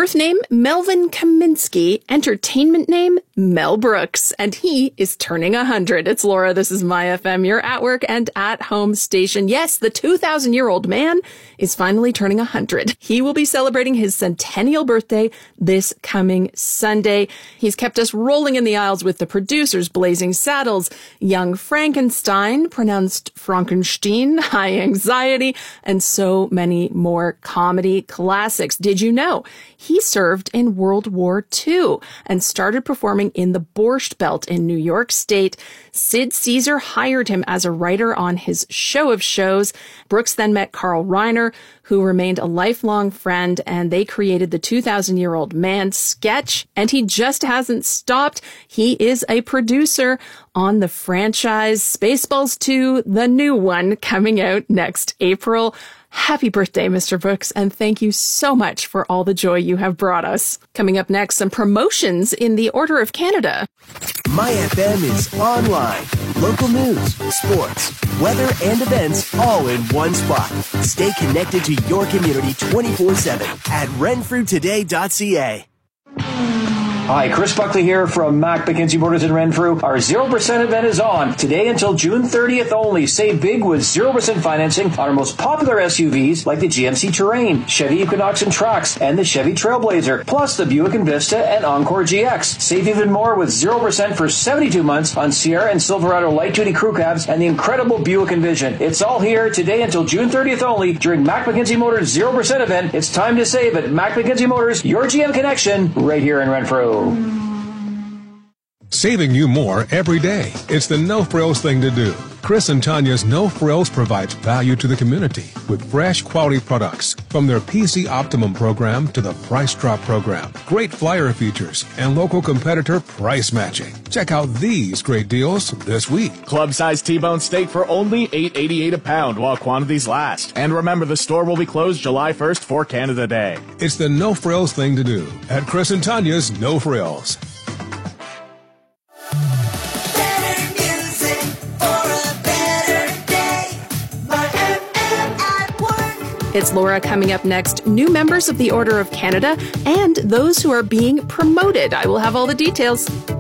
Birth name, Melvin Kaminsky. Entertainment name, Mel Brooks. And he is turning 100. It's Laura. This is My FM, your at work and at home station. Yes, the 2,000-year-old man is finally turning 100. He will be celebrating his centennial birthday this coming Sunday. He's kept us rolling in the aisles with the producers, Blazing Saddles, Young Frankenstein, pronounced Frankenstein, High Anxiety, and so many more comedy classics. Did you know he served in World War II and started performing in the Borscht Belt in New York State? Sid Caesar hired him as a writer on his show of shows. Brooks then met Carl Reiner, who remained a lifelong friend, and they created the 2,000-year-old man sketch, and he just hasn't stopped. He is a producer on the franchise Spaceballs 2, the new one, coming out next April. Happy birthday, Mr. Brooks, and thank you so much for all the joy you have brought us. Coming up next, some promotions in the Order of Canada. My FM is online. Local news, sports, weather, and events all in one spot. Stay connected to your community 24/7 at renfrewtoday.ca. Hi, Chris Buckley here from Mac McKenzie Motors in Renfrew. Our 0% event is on today until June 30th only. Save big with 0% financing on our most popular SUVs like the GMC Terrain, Chevy Equinox and Trax, and the Chevy Trailblazer, plus the Buick Envista and Encore GX. Save even more with 0% for 72 months on Sierra and Silverado light-duty crew cabs and the incredible Buick Envision. It's all here today until June 30th only during Mac McKenzie Motors 0% event. It's time to save at Mac McKenzie Motors, your GM connection, right here in Renfrew. Saving you more every day. It's the no frills thing to do. Chris and Tanya's No Frills provides value to the community with fresh quality products from their PC Optimum program to the Price Drop program. Great flyer features and local competitor price matching. Check out these great deals this week. Club-sized T-bone steak for only $8.88 a pound while quantities last. And remember, the store will be closed July 1st for Canada Day. It's the no frills thing to do at Chris and Tanya's No Frills. It's Laura. Coming up next, new members of the Order of Canada and those who are being promoted. I will have all the details.